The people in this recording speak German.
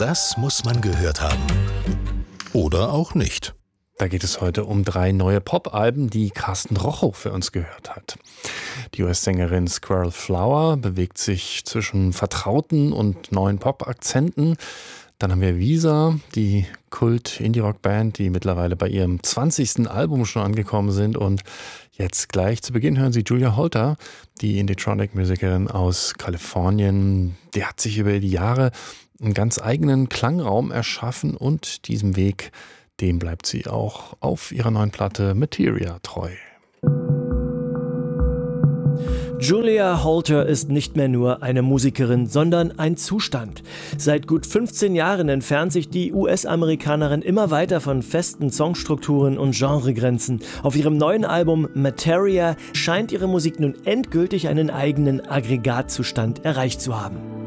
Das muss man gehört haben. Oder auch nicht. Da geht es heute um 3 neue Pop-Alben, die Carsten Rochow für uns gehört hat. Die US-Sängerin Squirrel Flower bewegt sich zwischen vertrauten und neuen Pop-Akzenten. Dann haben wir Visa, die Kult-Indie-Rock-Band, die mittlerweile bei ihrem 20. Album schon angekommen sind. Und jetzt gleich zu Beginn hören Sie Julia Holter, die Indie-Tronic-Musikerin aus Kalifornien. Die hat sich über die Jahre einen ganz eigenen Klangraum erschaffen und diesem Weg, dem bleibt sie auch auf ihrer neuen Platte Materia treu. Julia Holter ist nicht mehr nur eine Musikerin, sondern ein Zustand. Seit gut 15 Jahren entfernt sich die US-Amerikanerin immer weiter von festen Songstrukturen und Genregrenzen. Auf ihrem neuen Album Materia scheint ihre Musik nun endgültig einen eigenen Aggregatzustand erreicht zu haben.